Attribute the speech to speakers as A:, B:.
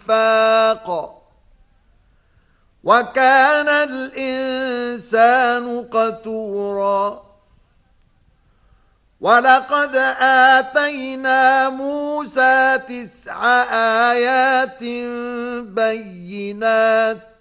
A: وإنفاق وكان الإنسان قتورا ولقد آتينا موسى 9 آيات بينات